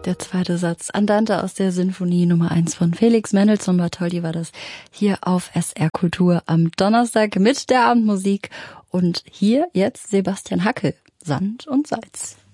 Der zweite Satz. Andante aus der Sinfonie Nummer 1 von Felix Mendelssohn Bartholdy war das hier auf SR Kultur am Donnerstag mit der Abendmusik. Und hier jetzt Sebastian Hackel, Sand und Salz.